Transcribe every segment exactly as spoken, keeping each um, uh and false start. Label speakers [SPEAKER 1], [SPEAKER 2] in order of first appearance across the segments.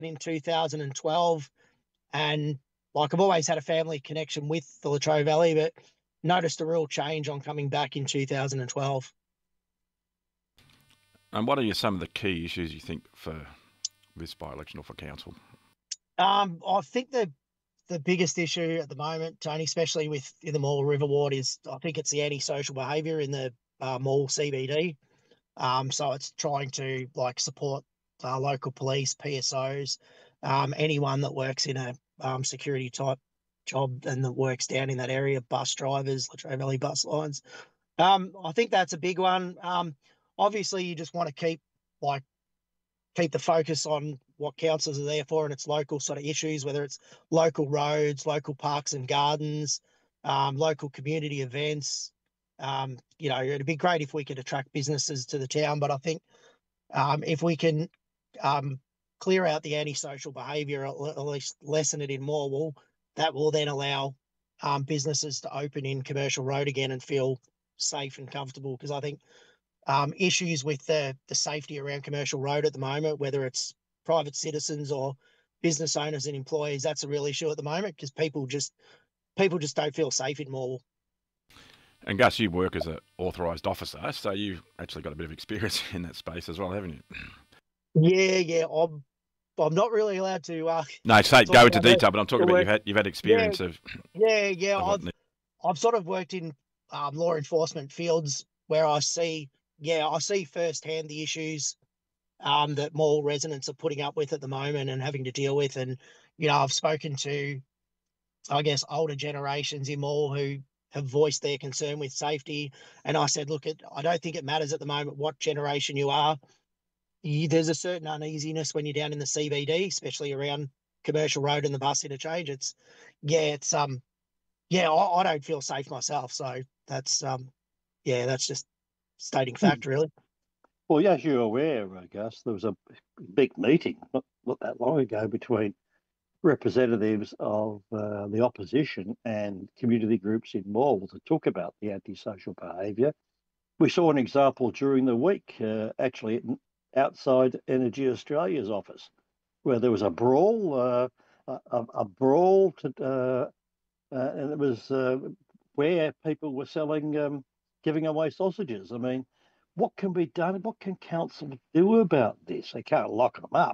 [SPEAKER 1] in two thousand twelve, and like I've always had a family connection with the Latrobe Valley, but noticed a real change on coming back in two thousand twelve.
[SPEAKER 2] And what are some of the key issues you think for this by-election or for council?
[SPEAKER 1] Um, I think the the biggest issue at the moment, Tony, especially with in the Maul River Ward, is I think it's the antisocial behaviour in the uh, Maul C B D. Um, so it's trying to like support uh, local police, P S Os, um, anyone that works in a um, security type job and that works down in that area, bus drivers, Latrobe Valley bus lines. Um, I think that's a big one. Um, obviously, you just want to keep like keep the focus on what councils are there for and its local sort of issues, whether it's local roads, local parks and gardens, um, local community events. Um, you know, it'd be great if we could attract businesses to the town, but I think um, if we can um, clear out the antisocial behaviour, or at least lessen it in Morwell, that will then allow um, businesses to open in Commercial Road again and feel safe and comfortable. Because I think um, issues with the, the safety around Commercial Road at the moment, whether it's private citizens or business owners and employees, that's a real issue at the moment because people just people just don't feel safe in Morwell.
[SPEAKER 2] And Gus, you work as an authorised officer, so you've actually got a bit of experience in that space as well, haven't you?
[SPEAKER 1] Yeah, yeah. I'm I'm not really allowed to. Uh,
[SPEAKER 2] no, say go into detail, but I'm talking about
[SPEAKER 1] work.
[SPEAKER 2] you've had you've had experience
[SPEAKER 1] yeah,
[SPEAKER 2] of.
[SPEAKER 1] Yeah, yeah.
[SPEAKER 2] Of
[SPEAKER 1] I've I've sort of worked in um, law enforcement fields where I see, yeah, I see firsthand the issues um, that Morwell residents are putting up with at the moment and having to deal with. And you know, I've spoken to, I guess, older generations in Morwell who have voiced their concern with safety. And I said, look, it, I don't think it matters at the moment what generation you are. You, there's a certain uneasiness when you're down in the C B D, especially around Commercial Road and the bus interchange. It's, yeah, it's, um, yeah, I, I don't feel safe myself. So that's, um, yeah, that's just stating fact, really.
[SPEAKER 3] Well, as you're aware, uh, Gus, there was a big meeting not, not that long ago between representatives of uh, the opposition and community groups in Morwell to talk about the antisocial behaviour. We saw an example during the week, uh, actually outside Energy Australia's office, where there was a brawl, uh, a, a brawl, to, uh, uh, and it was uh, where people were selling, um, giving away sausages. I mean, what can be done? What can council do about this? They can't lock them up.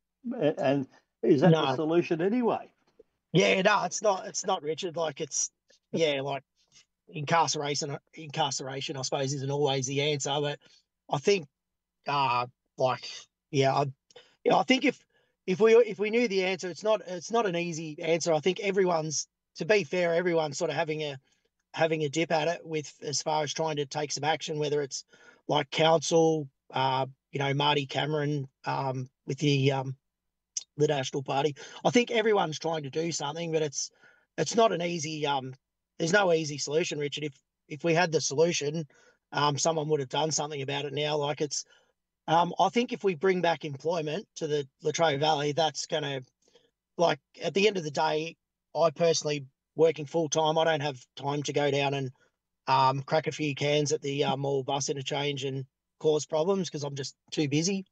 [SPEAKER 3] And is that
[SPEAKER 1] No.
[SPEAKER 3] the solution anyway?
[SPEAKER 1] Yeah, no, it's not. It's not, Richard. Like it's, yeah, like incarceration. Incarceration, I suppose, isn't always the answer. But I think, uh, like, yeah, I, yeah, I think if if we if we knew the answer, it's not it's not an easy answer. I think everyone's, to be fair, everyone's sort of having a having a dip at it with as far as trying to take some action, whether it's like council, uh, you know, Marty Cameron um, with the um, the National Party. I think everyone's trying to do something, but it's it's not an easy. Um, there's no easy solution, Richard. If if we had the solution, um, someone would have done something about it now. Like it's, um, I think if we bring back employment to the Latrobe Valley, that's going to, like, at the end of the day, I personally, working full time, I don't have time to go down and um, crack a few cans at the uh, Mall bus interchange and cause problems because I'm just too busy.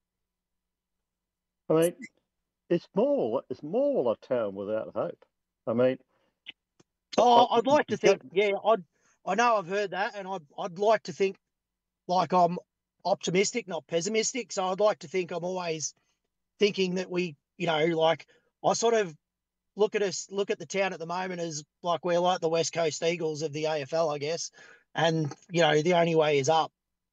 [SPEAKER 3] I mean, it's more, it's more a town without hope. I mean,
[SPEAKER 1] oh, I'd like to think, yeah, I'd, I know I've heard that, and I'd, I'd like to think like I'm optimistic, not pessimistic. So I'd like to think I'm always thinking that we, you know, like I sort of look at us, look at the town at the moment as like we're like the West Coast Eagles of the A F L, I guess. And, you know, the only way is up.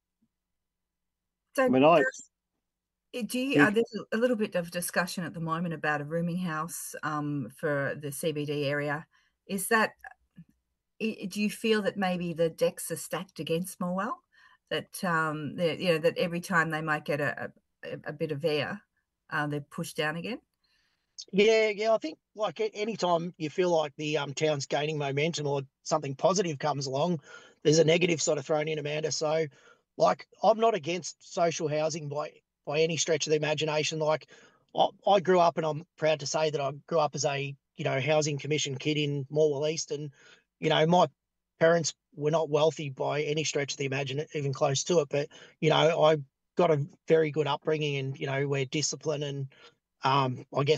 [SPEAKER 4] So,
[SPEAKER 3] I mean, I,
[SPEAKER 4] do you, uh, there's a little bit of discussion at the moment about a rooming house um, for the C B D area. Is that, do you feel that maybe the decks are stacked against Morwell? That, um, you know, that every time they might get a, a, a bit of air, uh, they're pushed down again?
[SPEAKER 1] Yeah, yeah. I think like any time you feel like the um, town's gaining momentum or something positive comes along, there's a negative sort of thrown in, Amanda. So, like, I'm not against social housing by by any stretch of the imagination. Like, I, I grew up, and I'm proud to say that I grew up as a you know housing commission kid in Morwell East, and you know my parents were not wealthy by any stretch of the imagination, even close to it. But you know, I got a very good upbringing, and you know, we're disciplined and um, I guess